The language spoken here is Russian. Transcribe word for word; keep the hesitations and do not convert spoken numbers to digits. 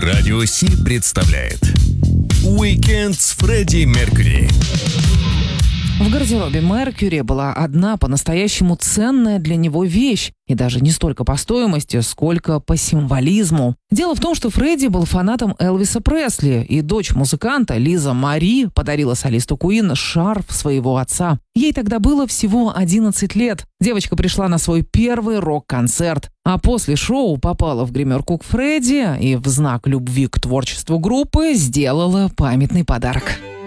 Радио Си представляет Уикенд с Фредди Меркьюри. В гардеробе Меркьюри была одна по-настоящему ценная для него вещь. И даже не столько по стоимости, сколько по символизму. Дело в том, что Фредди был фанатом Элвиса Пресли, и дочь музыканта Лиза Мари подарила солисту Куин шарф своего отца. Ей тогда было всего одиннадцать лет. Девочка пришла на свой первый рок-концерт, а после шоу попала в гримерку к Фредди и в знак любви к творчеству группы сделала памятный подарок.